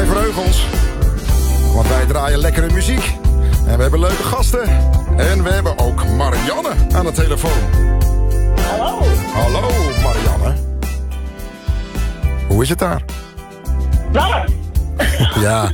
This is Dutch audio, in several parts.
Wij verheugen ons. Want wij draaien lekkere muziek. En we hebben leuke gasten. En we hebben ook Marianne aan de telefoon. Hallo. Hallo Marianne. Hoe is het daar? Warm. Ja.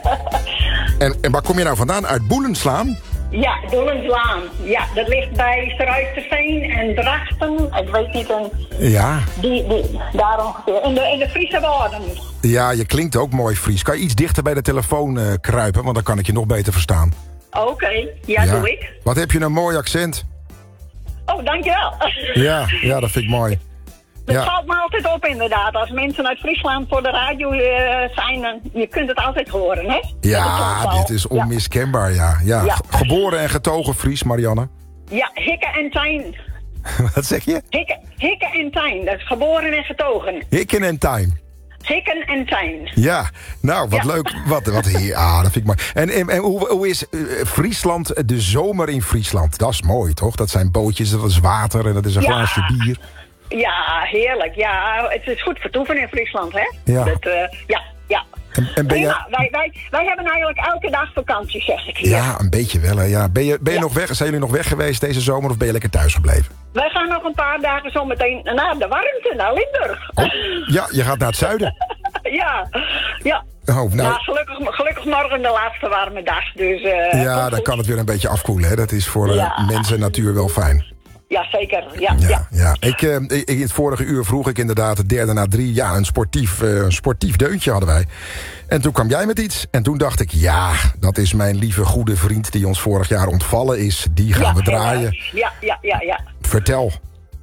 En waar kom je nou vandaan? Uit Boelenslaan? Ja, Boelenslaan. Ja, dat ligt bij Struisterveen en Drachten. Ik weet niet, Ja. daar ongeveer. In de Friese woorden. Ja, je klinkt ook mooi Fries. Kan je iets dichter bij de telefoon kruipen? Want dan kan ik je nog beter verstaan. Oké, ja, doe ik. Wat heb je een mooi accent. Oh, dankjewel. Ja, dat vind ik mooi. Dat valt me altijd op inderdaad. Als mensen uit Friesland voor de radio zijn, dan, je kunt het altijd horen, hè? Ja, dit is onmiskenbaar, ja. Geboren en getogen Fries, Marianne. Ja, Hikke en Tijn. Wat zeg je? Hikke en Tijn, dat is geboren en getogen. Hikken en Tijn. Hikken en Tijn. Ja, nou, wat leuk. Wat hier. Ah, dat vind ik mooi. En hoe is Friesland, de zomer in Friesland? Dat is mooi, toch? Dat zijn bootjes, dat is water en dat is een glaasje bier. Ja, heerlijk. Ja, het is goed vertoeven in Friesland, hè? Ja. Ja. En ben je... Wij hebben eigenlijk elke dag vakantie, zeg ik hier. Ja, een beetje wel, hè. Ja. Ben je nog weg? Zijn jullie nog weg geweest deze zomer of ben je lekker thuis gebleven? Wij gaan nog een paar dagen zo meteen naar de warmte, naar Limburg. Oh, ja, je gaat naar het zuiden. Ja. Oh, nou, gelukkig morgen de laatste warme dag. Dus, dan kan het weer een beetje afkoelen, hè. Dat is voor mensen en natuur wel fijn. Ja, zeker. Ja. In het vorige uur vroeg ik inderdaad het derde na 3. Ja, een sportief deuntje hadden wij. En toen kwam jij met iets. En toen dacht ik, ja, dat is mijn lieve goede vriend die ons vorig jaar ontvallen is. Die gaan we draaien. Ja. Vertel.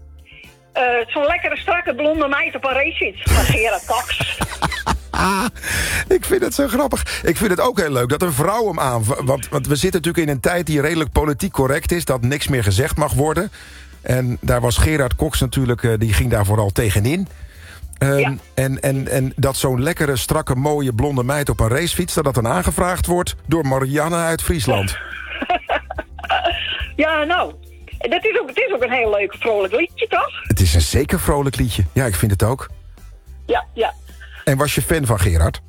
Zo'n lekkere strakke blonde meid op een racefiets van Gerard Cox. Ik vind het zo grappig. Ik vind het ook heel leuk dat een vrouw hem aan... Want we zitten natuurlijk in een tijd die redelijk politiek correct is. Dat niks meer gezegd mag worden. En daar was Gerard Cox natuurlijk... die ging daar vooral tegenin. En dat zo'n lekkere, strakke, mooie blonde meid op een racefiets... dat dan aangevraagd wordt door Marianne uit Friesland. Ja, nou... Het is ook een heel leuk, vrolijk liedje, toch? Het is een zeker vrolijk liedje. Ja, ik vind het ook. Ja. En was je fan van Gerard?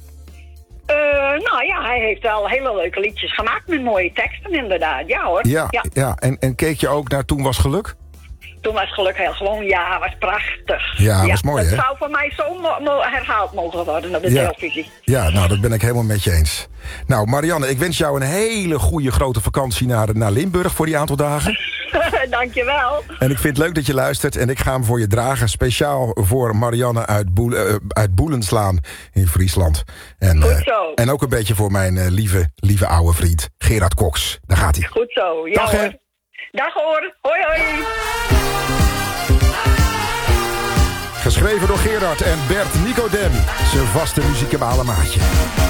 Nou ja, hij heeft wel hele leuke liedjes gemaakt met mooie teksten, inderdaad. Ja hoor. Ja. En keek je ook naar Toen Was Geluk? Toen was geluk heel gewoon, was prachtig. Ja, was mooi, hè? Dat zou voor mij zo herhaald mogen worden op de televisie. Ja, nou, dat ben ik helemaal met je eens. Nou, Marianne, ik wens jou een hele goede grote vakantie naar Limburg voor die aantal dagen. Dankjewel. En ik vind het leuk dat je luistert en ik ga hem voor je dragen. Speciaal voor Marianne uit Boelenslaan in Friesland. Goed zo. En ook een beetje voor mijn lieve oude vriend Gerard Cox. Daar gaat hij. Goed zo. Ja, dag, hè. Dag hoor. Hoi. Geschreven door Gerard en Bert Nicodem. Zijn vaste muzikale maatje.